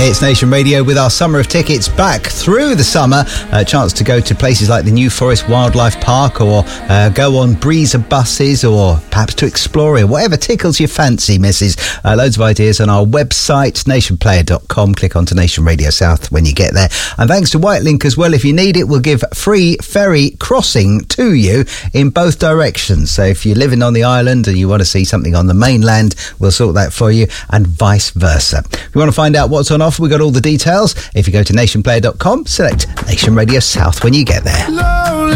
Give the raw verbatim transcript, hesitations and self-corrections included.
It's Nation Radio with our summer of tickets back through the summer. A chance to go to places like the New Forest Wildlife Park, or uh, go on breezer buses, or perhaps to Exploria, whatever tickles your fancy, missus. Uh, loads of ideas on our website, nation player dot com. Click onto Nation Radio South when you get there. And thanks to Whitelink as well. If you need it, we'll give free ferry crossing to you in both directions. So if you're living on the island and you want to see something on the mainland, we'll sort that for you, and vice versa. If you want to find out what's on offer, we've got all the details. If you go to nation player dot com, select Nation Radio South when you get there.